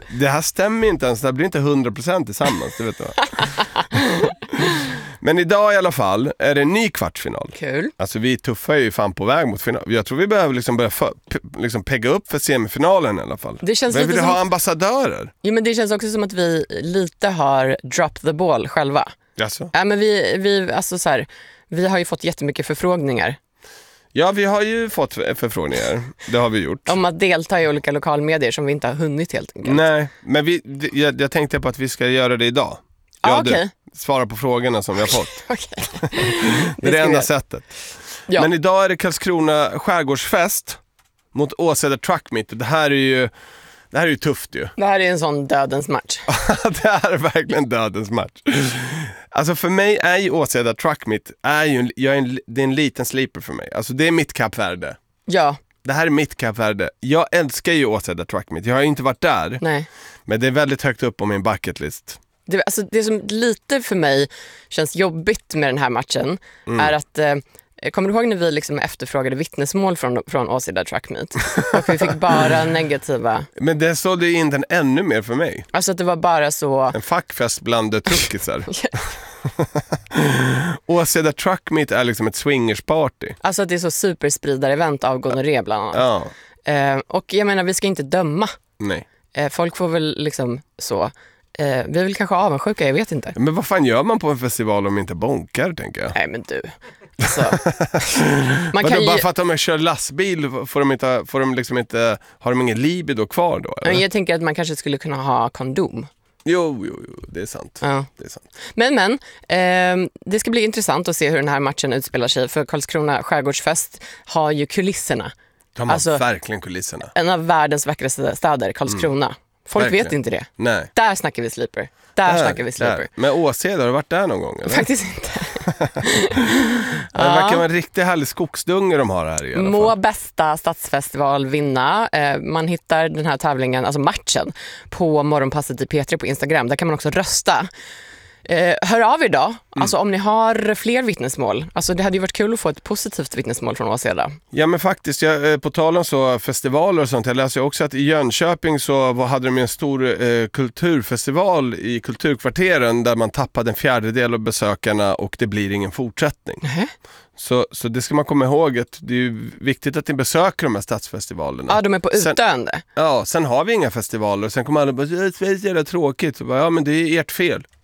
Det här stämmer inte ens, det blir inte 100% tillsammans, det vet du. Men idag i alla fall är det en ny kvartsfinal. Kul. Alltså vi tuffar ju fan på väg mot final. Jag tror vi behöver liksom börja pegga upp för semifinalen i alla fall. Det känns men lite vill som... ha ambassadörer? Jo, men det känns också som att vi lite har dropped the ball själva. Jaså? Ja, men vi alltså så här, vi har ju fått jättemycket förfrågningar. Ja, vi har ju fått förfrågningar. Det har vi gjort. Om att delta i olika lokalmedier som vi inte har hunnit helt enkelt. Nej, men jag tänkte på att vi ska göra det idag. Okej. Svara på frågorna som vi har fått. Okej. Det är det enda sättet. Ja. Men idag är det Karlskrona skärgårdsfest mot Åseda Truck Meet. Det här är ju tufft ju. Det här är en sån dödens match. Det här är verkligen dödens match. Alltså för mig är ju Åseda Truck Meet det är en liten sleeper för mig. Alltså det är mitt Kap Verde. Ja. Det här är mitt Kap Verde. Jag älskar ju Åseda Truck Meet. Jag har inte varit där. Nej. Men det är väldigt högt upp på min bucket list. Det som lite för mig känns jobbigt med den här matchen är att kommer du ihåg när vi liksom efterfrågade vittnesmål från Åseda Truck Meet och vi fick bara negativa. Men det sålde in den ännu mer för mig. Alltså att det var bara så en fackfest bland truckisar. Åseda Truck Meet är liksom ett swingersparty. Alltså att det är så superspridar-event av gonorré bland annat. Ja. Och jag menar, vi ska inte döma. Nej. Folk får väl liksom så. Vi är väl kanske avundsjuka, jag vet inte. Men vad fan gör man på en festival om inte bonkar, tänker jag? Nej, men du. Alltså, man kan ju... Bara för att de kör lastbil har de ingen libido kvar då? Eller? Men jag tänker att man kanske skulle kunna ha kondom. Jo, det är sant. Ja. Det är sant. Men det ska bli intressant att se hur den här matchen utspelar sig. För Karlskrona skärgårdsfest har ju kulisserna. De har verkligen kulisserna. En av världens vackraste städer, Karlskrona. Folk verkligen. Vet inte det. Nej. Där snackar vi sleeper. Där. Men Åseda, har du varit där någon gång? Eller? Faktiskt inte. Det verkar vara en riktigt härlig skogsdunge de har här i alla fall. Må bästa stadsfestival vinna. Man hittar den här tävlingen, alltså matchen, på morgonpasset i P3 på Instagram. Där kan man också rösta. Hör av er då. Alltså om ni har fler vittnesmål. Alltså det hade ju varit kul att få ett positivt vittnesmål från Åseda. Ja, men faktiskt, på tal om så festivaler och sånt, jag läser också att i Jönköping så hade de en stor kulturfestival i kulturkvarteren där man tappade en fjärdedel av besökarna och det blir ingen fortsättning. Så det ska man komma ihåg, att det är ju viktigt att ni besöker de här stadsfestivalerna. Ja, de är på utdöende. Sen har vi inga festivaler och sen kommer alla bara, det är jävla tråkigt. Så bara, ja, men det är ert fel.